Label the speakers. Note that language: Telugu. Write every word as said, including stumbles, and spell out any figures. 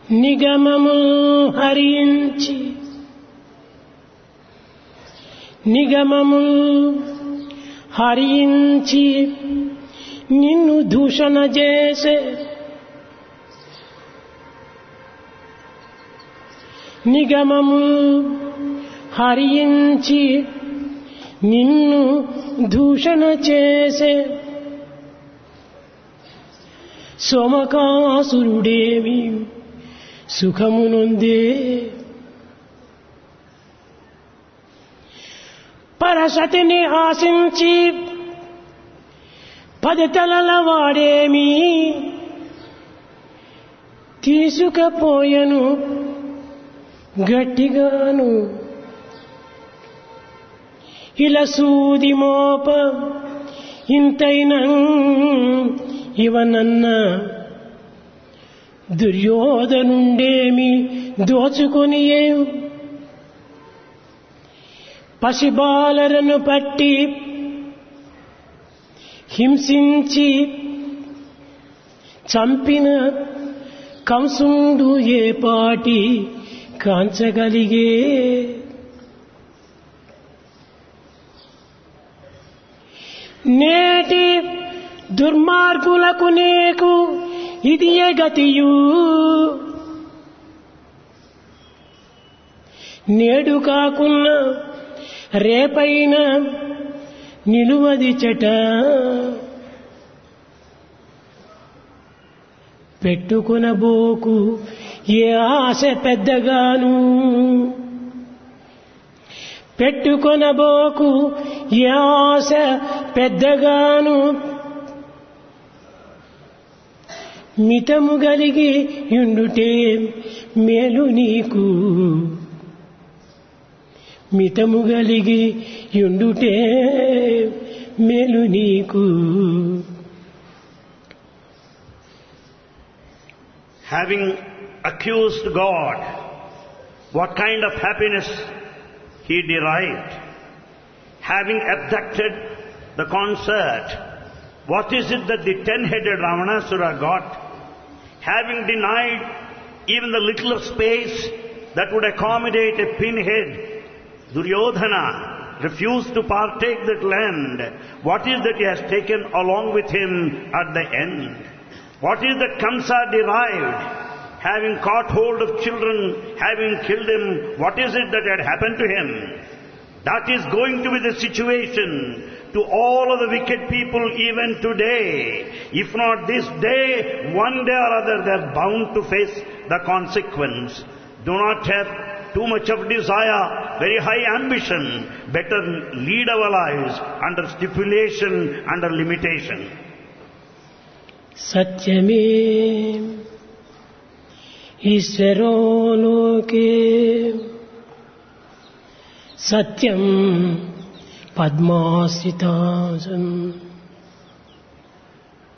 Speaker 1: నిగమము హరించి నిగమము హరించి నిన్ను దూషణ చేసే నిగమము హరించి నిన్ను దూషణ చేసే సోమకాసురుడేమి సుఖమునుందే పరసతిని ఆశించి పది తలల వాడేమి తీసుకపోయెను గట్టిగాను ఇలా సూది మోప ఇంతైనా ఇవనన్న దుర్యోధనుండేమి దోచుకొనియే పసిబాలరను పట్టి హింసించి చంపిన కంసుండు ఏ పాటి కాంచగలిగే నేటి దుర్మార్గులకు నీకు ఇది ఏ గతియు నేడు కాకున్నా రేపైన నిలువది చెట పెట్టుకొనబోకు ఏ ఆశ పెద్దగాను పెట్టుకొనబోకు ఏ ఆశ పెద్దగాను మితము గలిగి యుండుటే మేలు నీకు మితము గలిగి యుండుటే మేలు నీకు.
Speaker 2: Having accused God, what kind of happiness he derived? Having abducted the concert, what is it that the ten-headed Ravanasura got? Having denied even the little of space that would accommodate a pinhead, Duryodhana refused to partake that land. What is that he has taken along with him at the end? What is that Kamsa derived? Having caught hold of children, having killed them, what is it that had happened to him? That is going to be the situation to all of the wicked people even today. If not this day, one day or other they are bound to face the consequence. Do not have too much of desire, very high ambition. Better lead our lives under stipulation, under limitation.
Speaker 1: సత్యమే ఈశ్వరో లోకే సత్యం పద్మాశ్రితాసన్